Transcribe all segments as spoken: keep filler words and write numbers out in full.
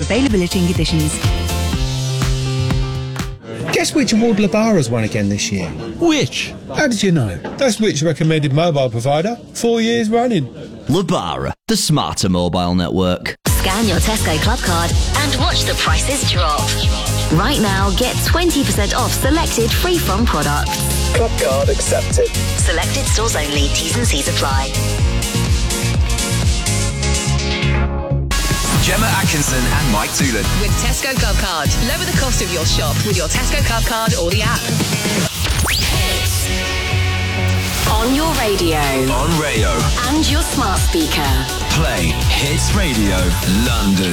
availability and conditions. Guess which award Lebara's won again this year? Which? How did you know? That's which recommended mobile provider, four years running. Lebara, the smarter mobile network. Scan your Tesco Club card and watch the prices drop. Right now, get twenty percent off selected free-from products. Club card accepted. Selected stores only. T's and C's apply. Gemma Atkinson and Mike Toolan. With Tesco Club Card. Lower the cost of your shop with your Tesco Club Card or the app. On your radio. On Rayo. And your smart speaker. Play Hits Radio London.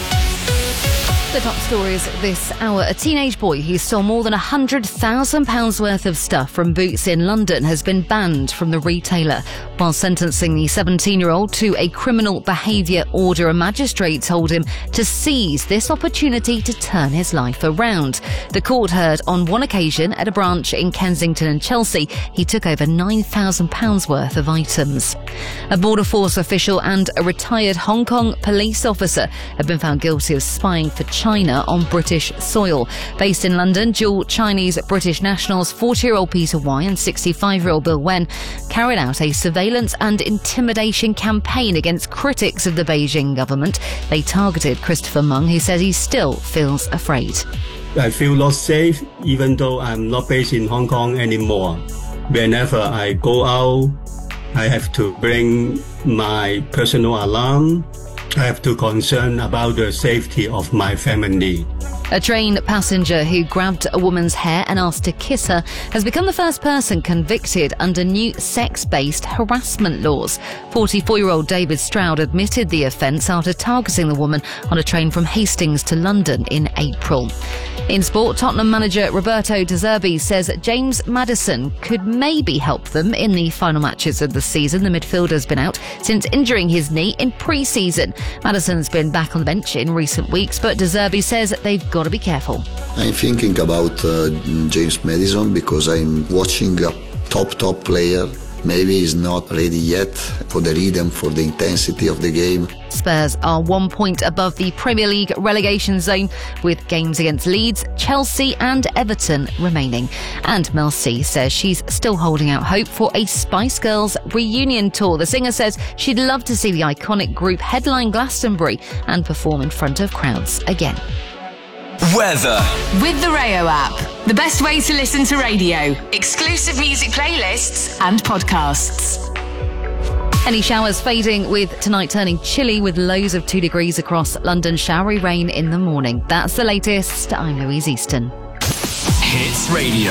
The top stories this hour. A teenage boy who stole more than one hundred thousand pounds worth of stuff from Boots in London has been banned from the retailer. While sentencing the seventeen-year-old to a criminal behaviour order, a magistrate told him to seize this opportunity to turn his life around. The court heard on one occasion at a branch in Kensington and Chelsea he took over nine thousand pounds worth of items. A Border Force official and a retired Hong Kong police officer have been found guilty of spying for China on British soil. Based in London, dual Chinese British nationals forty-year-old Peter Y and sixty-five-year-old Bill Wen carried out a surveillance and intimidation campaign against critics of the Beijing government. They targeted Christopher Mung, who says he still feels afraid. I feel not safe even though I'm not based in Hong Kong anymore. Whenever I go out, I have to bring my personal alarm. I have to concern about the safety of my family. A train passenger who grabbed a woman's hair and asked to kiss her has become the first person convicted under new sex-based harassment laws. forty-four-year-old David Stroud admitted the offence after targeting the woman on a train from Hastings to London in April. In sport, Tottenham manager Roberto De Zerbi says James Maddison could maybe help them in the final matches of the season. The midfielder's been out since injuring his knee in pre-season. Maddison's been back on the bench in recent weeks, but De Zerbi says they've got to be careful. I'm thinking about uh, James Maddison because I'm watching a top, top player. Maybe he's not ready yet for the rhythm, for the intensity of the game. Spurs are one point above the Premier League relegation zone with games against Leeds, Chelsea and Everton remaining. And Mel C says she's still holding out hope for a Spice Girls reunion tour. The singer says she'd love to see the iconic group headline Glastonbury and perform in front of crowds again. Weather. With the Rayo app. The best way to listen to radio. Exclusive music playlists and podcasts. Any showers fading with tonight turning chilly with lows of two degrees across London. Showery rain in the morning. That's the latest. I'm Louise Easton. Hits Radio.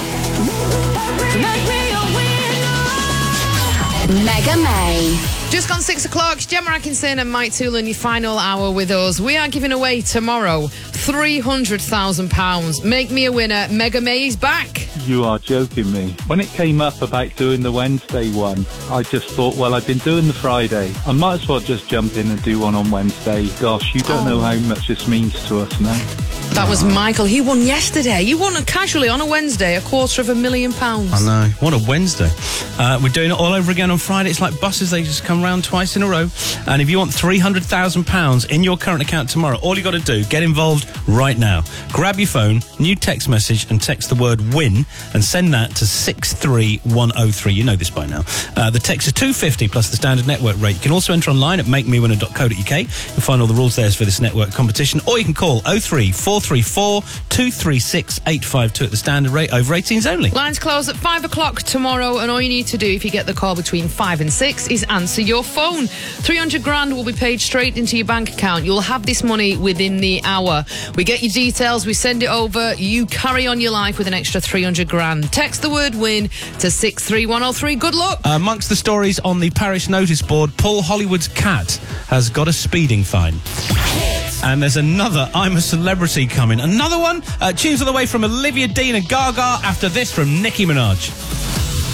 Mega May. Just gone six o'clock. Gemma Atkinson and Mike Toolan, your final hour with us. We are giving away tomorrow three hundred thousand pounds. Make me a winner. Mega May is back. You are joking me. When it came up about doing the Wednesday one, I just thought, well, I've been doing the Friday. I might as well just jump in and do one on Wednesday. Gosh, you don't oh. know how much this means to us now. That was Michael. He won yesterday. You won casually on a Wednesday, a quarter of a million pounds. I know. What a Wednesday. Uh, we're doing it all over again on Friday. It's like buses. They just come round twice in a row. And if you want three hundred thousand pounds in your current account tomorrow, all you got to do, get involved right now. Grab your phone, new text message, and text the word WIN and send that to six three one oh three. You know this by now. Uh, the text is two hundred fifty plus the standard network rate. You can also enter online at make me winner dot co dot uk. You'll find all the rules there for this network competition. Or you can call oh three four three four two three six eight five two at the standard rate, over eighteens only. Lines close at five o'clock tomorrow, and all you need to do if you get the call between five and six is answer your phone. three hundred grand will be paid straight into your bank account. You'll have this money within the hour. We get your details, we send it over, you carry on your life with an extra three hundred grand. Text the word WIN to six three one oh three. Good luck. Uh, amongst the stories on the parish notice board, Paul Hollywood's cat has got a speeding fine. And there's another I'm a Celebrity coming. Another one? Uh, tunes on the way from Olivia Dean and Gaga. After this from Nicki Minaj.